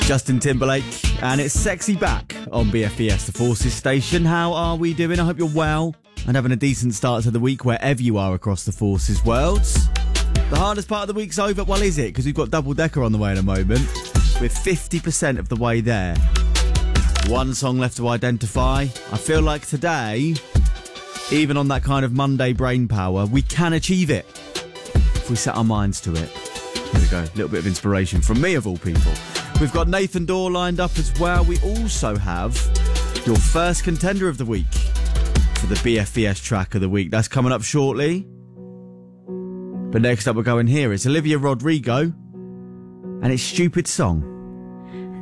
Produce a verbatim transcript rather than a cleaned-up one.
Justin Timberlake, and it's Sexy Back on B F E S, the Forces station. How are we doing? I hope you're well and having a decent start to the week wherever you are across the Forces world. The hardest part of the week's over. Well, is it? Because we've got Double Decker on the way in a moment. We're fifty percent of the way there. One song left to identify. I feel like today, even on that kind of Monday brain power, we can achieve it if we set our minds to it. Here we go. A little bit of inspiration from me, of all people. We've got Nathan Dorr lined up as well. We also have your first contender of the week for the B F E S track of the week. That's coming up shortly. But next up we're going here. It's Olivia Rodrigo and it's Stupid Song.